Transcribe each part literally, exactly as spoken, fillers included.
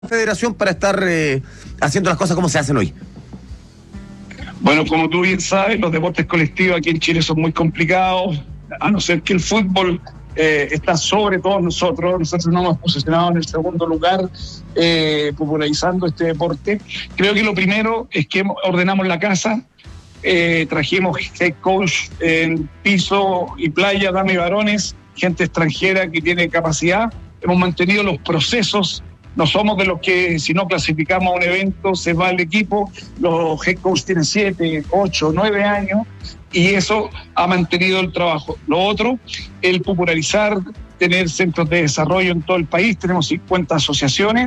Federación para estar eh, haciendo las cosas como se hacen hoy? Bueno, como tú bien sabes, los deportes colectivos aquí en Chile son muy complicados, a no ser que el fútbol eh, está sobre todos nosotros. Nosotros nos hemos posicionado en el segundo lugar, eh, popularizando este deporte. Creo que lo primero es que ordenamos la casa, eh, trajimos head coach en piso y playa, damas y varones, gente extranjera que tiene capacidad. Hemos mantenido los procesos. No somos de los que, si no clasificamos a un evento, se va el equipo. Los head coaches tienen siete, ocho, nueve años y eso ha mantenido el trabajo. Lo otro, el popularizar, tener centros de desarrollo en todo el país. Tenemos cincuenta asociaciones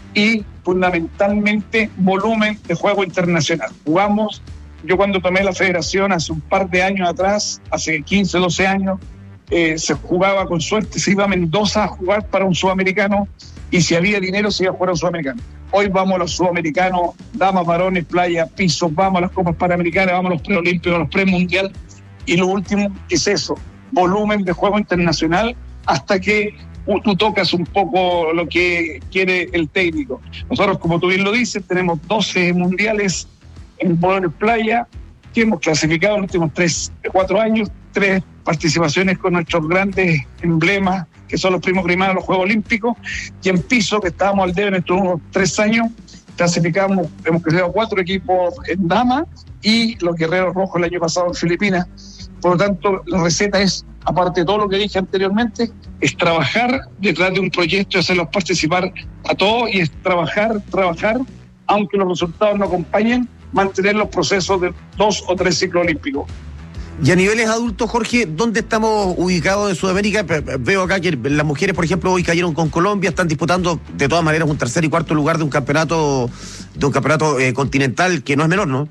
y fundamentalmente volumen de juego internacional. Jugamos, yo cuando tomé la federación hace un par de años atrás, hace quince, doce años, eh, se jugaba con suerte, se iba a Mendoza a jugar para un sudamericano. Y si había dinero, se iba a jugar a un sudamericano. Hoy vamos a los sudamericanos, damas, varones, playa, pisos, vamos a las copas panamericanas, vamos a los preolímpicos, a los premundial. Y lo último es eso, volumen de juego internacional hasta que tú tocas un poco lo que quiere el técnico. Nosotros, como tú bien lo dices, tenemos doce mundiales en varones playa, que hemos clasificado en los últimos tres, cuatro años, tres participaciones con nuestros grandes emblemas, que son los primos primados de los Juegos Olímpicos, y en piso, que estábamos al debe en estos unos tres años, clasificamos, hemos creado cuatro equipos en dama y los Guerreros Rojos el año pasado en Filipinas. Por lo tanto, la receta es, aparte de todo lo que dije anteriormente, es trabajar detrás de un proyecto y hacerlos participar a todos, y es trabajar, trabajar, aunque los resultados no acompañen, mantener los procesos de dos o tres ciclos olímpicos. Y a niveles adultos, Jorge, ¿dónde estamos ubicados en Sudamérica? Veo acá que las mujeres, por ejemplo, hoy cayeron con Colombia, están disputando de todas maneras un tercer y cuarto lugar de un campeonato de un campeonato eh, continental que no es menor, ¿no?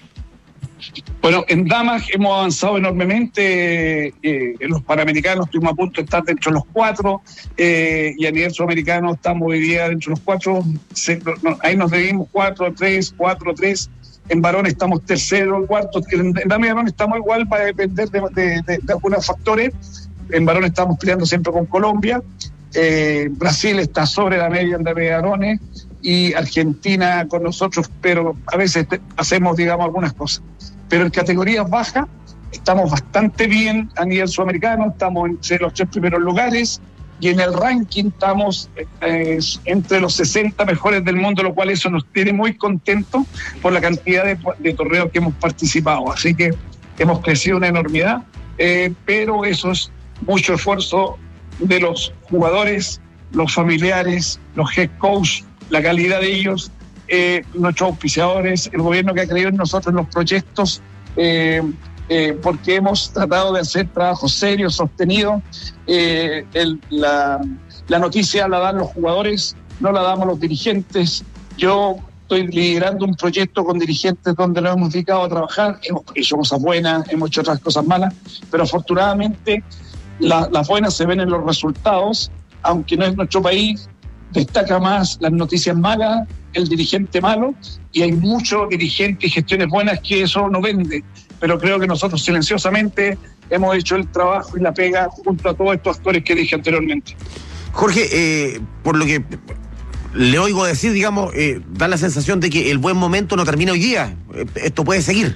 Bueno, en damas hemos avanzado enormemente, eh, en los panamericanos estuvimos a punto de estar dentro de los cuatro, eh, y a nivel sudamericano estamos hoy día dentro de los cuatro, se, no, ahí nos debimos cuatro, tres, cuatro, tres. En varones estamos tercero, cuarto. En damas y varones estamos igual, para depender de, de, de, de algunos factores. En varones estamos peleando siempre con Colombia. Eh, Brasil está sobre la media en damas y varones. Y Argentina con nosotros, pero a veces te, hacemos, digamos, algunas cosas. Pero en categorías bajas estamos bastante bien a nivel sudamericano. Estamos entre los tres primeros lugares. Y en el ranking estamos eh, entre los sesenta mejores del mundo, lo cual eso nos tiene muy contentos por la cantidad de, de torneos que hemos participado. Así que hemos crecido una enormidad, eh, pero eso es mucho esfuerzo de los jugadores, los familiares, los head coach, la calidad de ellos, eh, nuestros auspiciadores, el gobierno que ha creído en nosotros, en los proyectos, eh, Eh, porque hemos tratado de hacer trabajo serio, sostenido. Eh, el, la, la noticia la dan los jugadores, no la damos los dirigentes. Yo estoy liderando un proyecto con dirigentes donde nos hemos dedicado a trabajar, hemos hecho cosas buenas, hemos hecho otras cosas malas, pero afortunadamente la, las buenas se ven en los resultados, aunque no es nuestro país, destaca más las noticias malas, el dirigente malo, y hay muchos dirigentes y gestiones buenas que eso no vende. Pero creo que nosotros silenciosamente hemos hecho el trabajo y la pega junto a todos estos actores que dije anteriormente. Jorge, eh, por lo que le oigo decir, digamos, eh, da la sensación de que el buen momento no termina hoy día. Eh, esto puede seguir.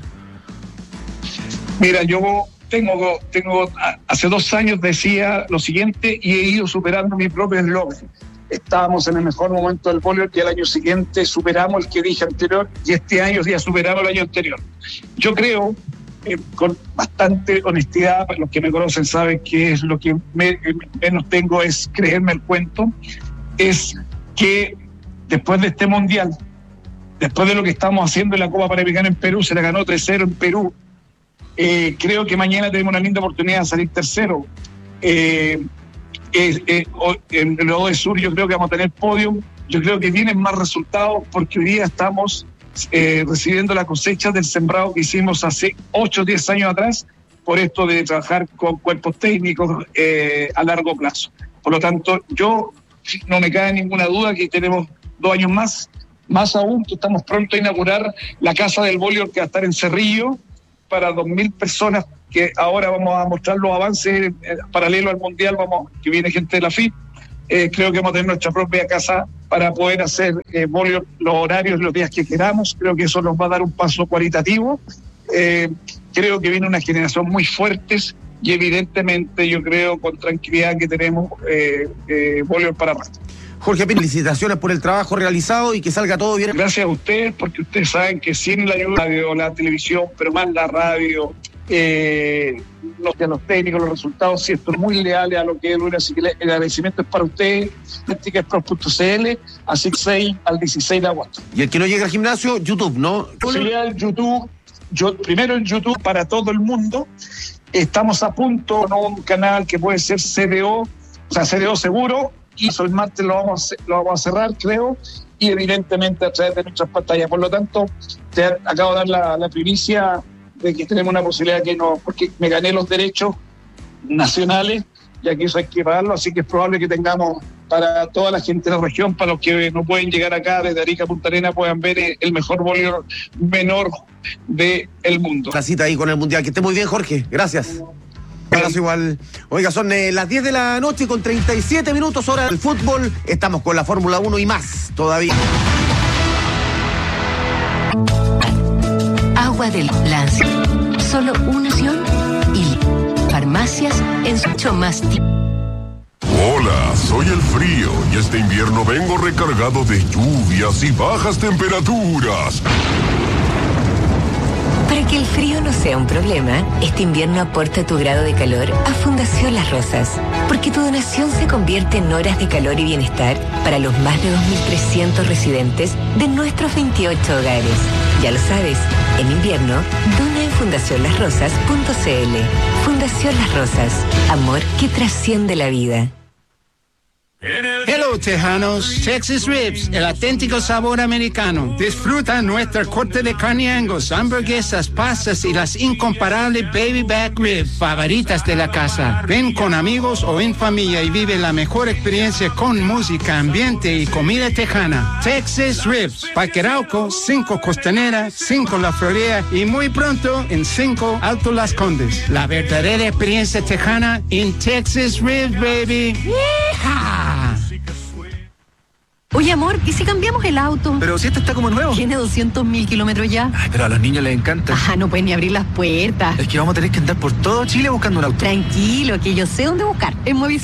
Mira, yo tengo, tengo, hace dos años decía lo siguiente y he ido superando mi propio eslogan. Estábamos en el mejor momento del voleibol y el año siguiente superamos el que dije anterior y este año ya superamos el año anterior. Yo creo, eh, con bastante honestidad, los que me conocen saben que es lo que me, menos tengo es creerme el cuento, es que después de este mundial, después de lo que estamos haciendo en la Copa Panamericana en Perú, se la ganó tres cero en Perú, eh, creo que mañana tenemos una linda oportunidad de salir tercero. Eh, Eh, eh, en el O D Sur yo creo que vamos a tener podio, yo creo que vienen más resultados porque hoy día estamos eh, recibiendo la cosecha del sembrado que hicimos hace ocho o diez años atrás, por esto de trabajar con cuerpos técnicos eh, a largo plazo. Por lo tanto, yo no me cabe ninguna duda que tenemos dos años más, más aún que estamos pronto a inaugurar la Casa del Voleibol que va a estar en Cerrillo para dos mil personas, que ahora vamos a mostrar los avances eh, paralelo al Mundial, vamos, que viene gente de la F I P, eh, creo que vamos a tener nuestra propia casa para poder hacer eh, bolio, los horarios, los días que queramos. Creo que eso nos va a dar un paso cualitativo. Eh, creo que viene una generación muy fuerte y evidentemente yo creo con tranquilidad que tenemos eh, eh, bolio para rato. Jorge Pino, felicitaciones por el trabajo realizado y que salga todo bien. Gracias a ustedes, porque ustedes saben que sin la ayuda de la radio, la televisión, pero más la radio, eh, los, los técnicos, los resultados, siento muy leales a lo que es Luna, así que el agradecimiento es para ustedes, ticketpro punto c l, así que seis al dieciséis de agosto. Y el que no llega al gimnasio, YouTube, ¿no? Sería el YouTube, yo, primero en YouTube para todo el mundo. Estamos a punto de un canal que puede ser C D O, o sea, C D O seguro, y el martes lo vamos, a, lo vamos a cerrar, creo, y evidentemente a través de nuestras pantallas. Por lo tanto, te acabo de dar la, la primicia de que tenemos una posibilidad que no, porque me gané los derechos nacionales y aquí eso hay que pagarlo, así que es probable que tengamos para toda la gente de la región, para los que no pueden llegar acá desde Arica a Punta Arenas, puedan ver el mejor bolio menor del mundo. La cita ahí con el Mundial. Que esté muy bien, Jorge. Gracias. Abrazo igual. Oiga, son eh, las diez de la noche con treinta y siete minutos hora del fútbol. Estamos con la Fórmula uno y más todavía. Agua del Lance. Solo una opción y farmacias en mucho más tiempo. Hola, soy el frío y este invierno vengo recargado de lluvias y bajas temperaturas. Para que el frío no sea un problema, este invierno aporta tu grado de calor a Fundación Las Rosas, porque tu donación se convierte en horas de calor y bienestar para los más de dos mil trescientos residentes de nuestros veintiocho hogares. Ya lo sabes, en invierno, dona en fundación las rosas punto c l. Fundación Las Rosas, amor que trasciende la vida. Hello, tejanos. Texas Ribs, el auténtico sabor americano. Disfruta nuestra corte de carne Angus, hamburguesas, pastas y las incomparables baby back ribs favoritas de la casa. Ven con amigos o en familia y vive la mejor experiencia con música, ambiente y comida tejana. Texas Ribs, Parque Arauco, cinco Costanera, cinco La Florida y muy pronto en cinco Alto Las Condes. La verdadera experiencia tejana en Texas Ribs, baby. ¡Yeehaw! Oye, amor, ¿y si cambiamos el auto? Pero si este está como nuevo. Tiene doscientos mil kilómetros ya. Ay, pero a los niños les encanta. Ah, no pueden ni abrir las puertas. Es que vamos a tener que andar por todo Chile buscando un auto. Tranquilo, que yo sé dónde buscar. En Movistar.